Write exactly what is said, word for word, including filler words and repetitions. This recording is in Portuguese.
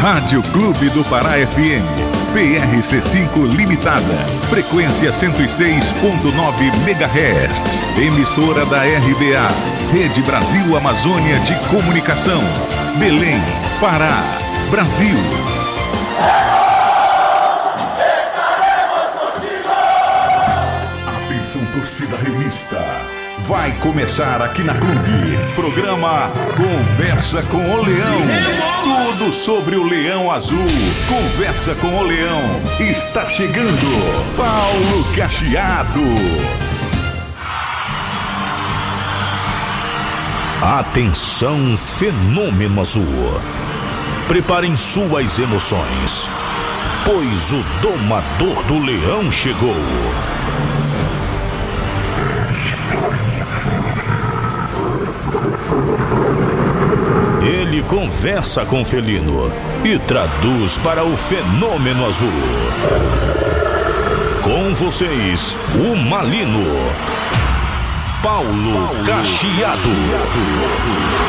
Rádio Clube do Pará F M, P R C cinco Limitada, frequência cento e seis ponto nove megahertz, emissora da R B A, Rede Brasil Amazônia de Comunicação, Belém, Pará, Brasil. Atenção, torcida remista. Vai começar aqui na Clube, programa Conversa com o Leão. Tudo sobre o Leão Azul. Conversa com o Leão. Está chegando Paulo Cacheado. Atenção, Fenômeno Azul. Preparem suas emoções, pois o domador do leão chegou. Ele conversa com o felino e traduz para o Fenômeno Azul. Com vocês, o Malino, Paulo, Paulo Cacheado.